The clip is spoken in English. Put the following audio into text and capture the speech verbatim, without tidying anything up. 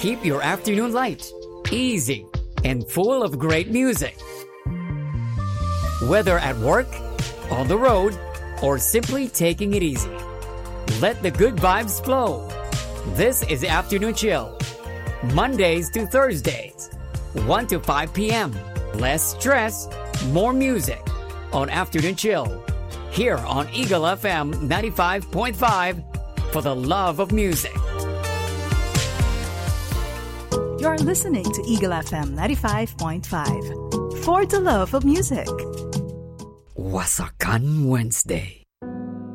keep your afternoon light, easy, and full of great music. Whether at work, on the road, or simply taking it easy, let the good vibes flow. This is Afternoon Chill, Mondays to Thursdays, one to five p.m. Less stress, more music on Afternoon Chill, here on Eagle F M ninety-five point five, for the love of music. You're listening to Eagle F M ninety-five point five, for the love of music. Wasakan Wednesday.